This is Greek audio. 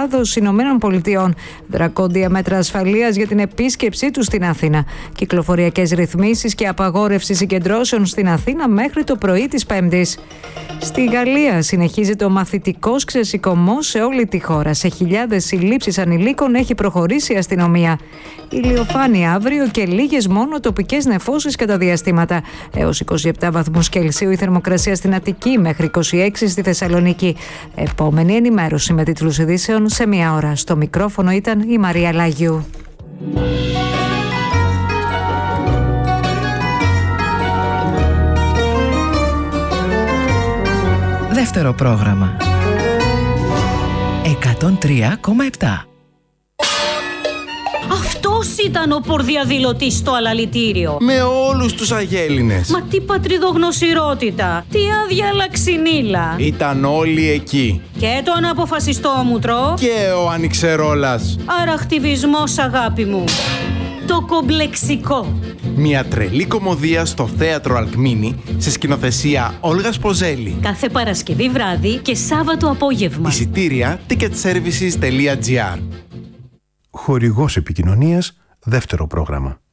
Ελλάδος Ηνωμένων Πολιτειών. Δρακόντια μέτρα ασφαλείας για την επίσκεψή του στην Αθήνα. Κυκλοφοριακές ρυθμίσεις και απαγόρευση συγκεντρώσεων στην Αθήνα μέχρι το πρωί της Πέμπτης. Στη Γαλλία συνεχίζεται ο μαθητικός ξεσηκωμός σε όλη τη χώρα. Σε χιλιάδες συλλήψεις ανηλίκων έχει προχωρήσει η αστυνομία. Ηλιοφάνεια αύριο και λίγες μόνο τοπικές νεφώσεις κατά διαστήματα. Έως 27 βαθμούς Κελσίου η θερμοκρασία στην Αττική, μέχρι 26 στη Θεσσαλονίκη. Επόμενη ενημέρωση με τίτλους ειδήσεων σε μία ώρα. Στο μικρόφωνο ήταν η Μαρία Λάγιου. Δεύτερο πρόγραμμα 103,7. Αυτός ήταν ο πορδιαδηλωτής στο αλαλητήριο. Με όλους τους αγέλινες. Μα τι πατριδογνωσιρότητα, τι άδεια λαξινίλα. Ήταν όλοι εκεί. Και το αναποφασιστόμουτρο. Και ο Ανιξερόλας. Άρα χτιβισμός, αγάπη μου. Το κομπλεξικό. Μια τρελή κωμωδία στο θέατρο Αλκμίνη σε σκηνοθεσία Όλγας Ποζέλη. Κάθε Παρασκευή βράδυ και Σάββατο απόγευμα. Εισιτήρια ticketservices.gr. Χορηγός επικοινωνίας, δεύτερο πρόγραμμα.